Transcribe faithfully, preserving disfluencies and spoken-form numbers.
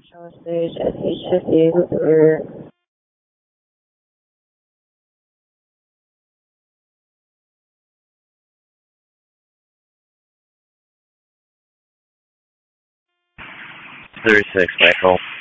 show stage, and he should be able to hear it. thirty-six, Michael.